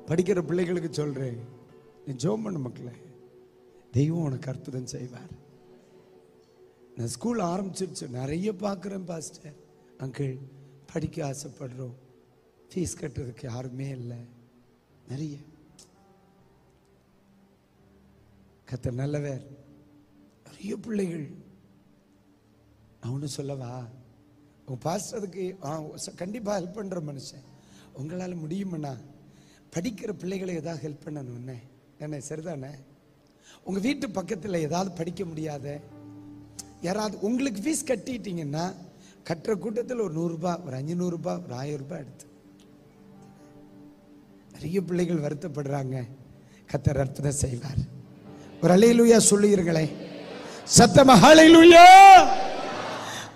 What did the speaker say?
படிக்கிற பிள்ளைகளுக்கு சொல்றேன், நீ ஜெபம் பண்ண மக்களே, தெய்வம் உனக்கு அற்புதம் செய்வார். நான் ஸ்கூல் ஆரம்பிச்சிருச்சு, நிறைய பார்க்குறேன் பாஸ்டர், அங்கிள் படிக்க ஆசைப்படுறோம், ஃபீஸ் கட்டுறதுக்கு யாருமே இல்லை, நிறைய. கர்த்தர் நல்லவர். நிறைய பிள்ளைகள். நான் ஒன்று சொல்லவா, உங்க பாஸ்டருக்கு கண்டிப்பாக ஹெல்ப் பண்ணுற மனுஷன், உங்களால் முடியுமண்ணா படிக்கிற பிள்ளைகளை ஏதாவது ஹெல்ப் பண்ணணும் என்ன, சரிதானே? உங்கள் வீட்டு பக்கத்தில் ஏதாவது படிக்க முடியாத யாராவது, உங்களுக்கு ஃபீஸ் கட்டிட்டீங்கன்னா கட்டுற கூட்டத்தில் ஒரு 100 ரூபாய், ஒரு 500 ரூபாய், ஒரு 1000 ரூபாய் எடுத்து. நிறைய பிள்ளைகள் வருத்தப்படுறாங்க. கர்த்தர் அற்புதம் செய்வார். ஒரு அல்லேலூயா சொல்லுகிறீர்களே, சத்தமா அல்லேலூயா.